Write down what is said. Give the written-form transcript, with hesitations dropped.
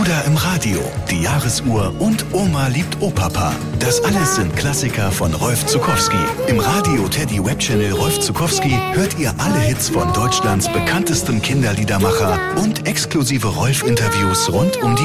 Bruder im Radio, die Jahresuhr und Oma liebt Opapa. Das alles sind Klassiker von Rolf Zuckowski. Im Radio Teddy Webchannel Rolf Zuckowski hört ihr alle Hits von Deutschlands bekanntestem Kinderliedermacher und exklusive Rolf-Interviews rund um die